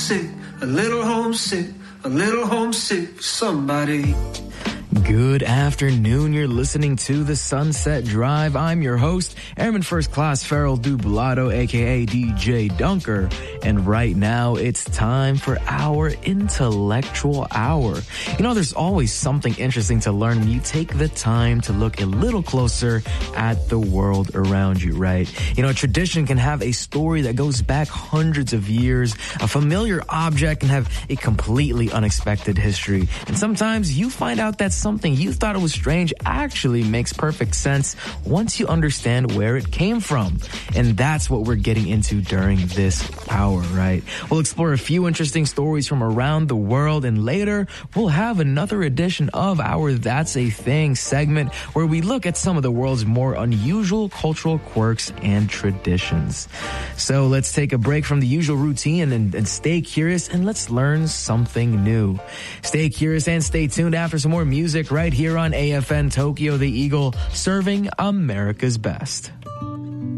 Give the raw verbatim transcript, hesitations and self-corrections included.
homesick, a little homesick, a little homesick for somebody. Good afternoon. You're listening to The Sunset Drive. I'm your host, Airman First Class Farrell Dublado, aka D J Dunker. And right now, it's time for our intellectual hour. You know, there's always something interesting to learn when you take the time to look a little closer at the world around you, right? You know, a tradition can have a story that goes back hundreds of years. A familiar object can have a completely unexpected history. And sometimes you find out that something you thought it was strange actually makes perfect sense once you understand where it came from. And that's what we're getting into during this hour, right? We'll explore a few interesting stories from around the world, and later we'll have another edition of our That's a Thing segment where we look at some of the world's more unusual cultural quirks and traditions. So let's take a break from the usual routine and, and stay curious, and let's learn something new. Stay curious and stay tuned after some more music right here on A F N Tokyo the Eagle, serving America's best.